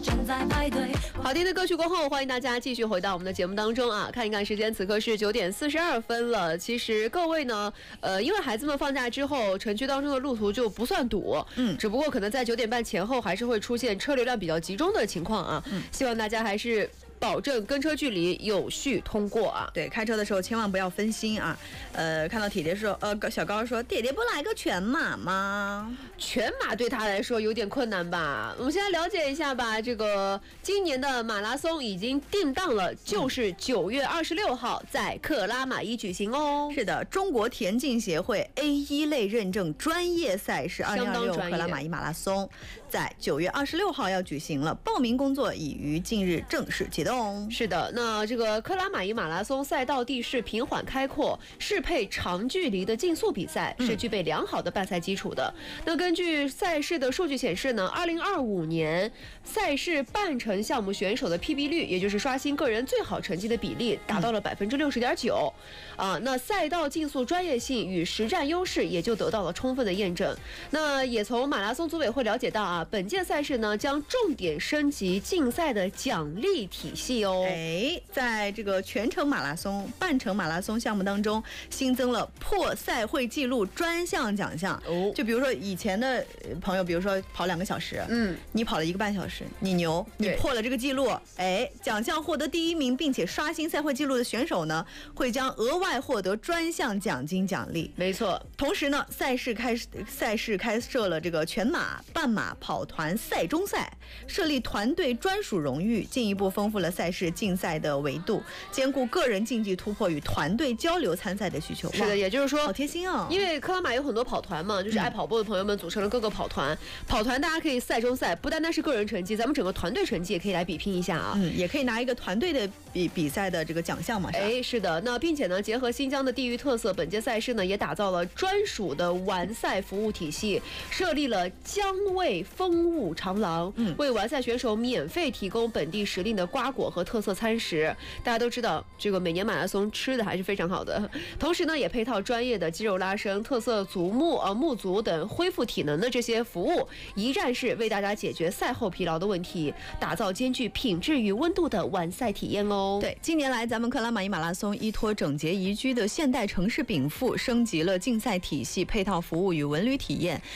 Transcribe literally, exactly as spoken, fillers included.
正在排队。 好听的歌曲过后，欢迎大家继续回到我们的节目当中啊！看一看时间，此刻是九点四十二分了。其实各位呢，呃，因为孩子们放假之后，城区当中的路途就不算堵，嗯，只不过可能在九点半前后还是会出现车流量比较集中的情况啊。嗯，希望大家还是保证跟车距离有序通过啊。 对，开车的时候千万不要分心啊。呃，看到铁铁说，呃，小高说，铁铁不来个全马吗？ 全马对他来说有点困难吧？我们先来了解一下吧。这个今年的马拉松已经定档了，就是九月二十六号在克拉玛依举行哦。 是的，中国田径协会 A 一 类认证专业赛事二零二六克拉玛依马拉松在九月二十六号要举行了，报名工作已于近日正式启动。 是的，那这个克拉玛依马拉松赛道地势平缓开阔，适配长距离的竞速比赛，是具备良好的办赛基础的。嗯、那根据赛事的数据显示呢，二零二五年赛事半程项目选手的 P B 率，也就是刷新个人最好成绩的比例，达到了百分之六十点九。啊，那赛道竞速专业性与实战优势也就得到了充分的验证。那也从马拉松组委会了解到啊，本届赛事呢将重点升级竞赛的奖励体系哦。 哎，在这个全程马拉松、半程马拉松项目当中，新增了破赛会纪录专项奖项。哦，就比如说以前的朋友，比如说跑两个小时，嗯，你跑了一个半小时，你牛，你破了这个记录，哎，奖项获得第一名，并且刷新赛会纪录的选手呢，会将额外获得专项奖金奖励。 没错， 同时呢，赛事开赛事开设了这个全马、半马、跑团赛中赛，设立团队专属荣誉，进一步丰富了赛事竞赛的维度，兼顾个人竞技突破与团队交流参赛的需求。 是的，也就是说， 好贴心哦。 因为克拉玛有很多跑团嘛，就是爱跑步的朋友们组成了各个跑团，嗯、跑团大家可以赛中赛，不单单是个人成绩，咱们整个团队成绩也可以来比拼一下啊。 嗯，也可以拿一个团队的比比赛的这个奖项嘛。是吧？ 哎，是的，那并且呢，结合新疆的地域特色，本届赛事呢也打造了专属的完赛服务体系，设立了疆味风物长廊，嗯，为完赛选手免费提供本地时令的瓜果和特色餐食。大家都知道，这个每年马拉松吃的还是非常好的，同时呢，也配套专业的肌肉拉伸、特色足木啊、木足等恢复体能的这些服务，一站式为大家解决赛后疲劳的问题，打造兼具品质与温度的完赛体验哦。 对，近年来咱们克拉玛依马拉松依托整洁宜居的现代城市禀赋，升级了竞赛体系、配套服务与文旅体验。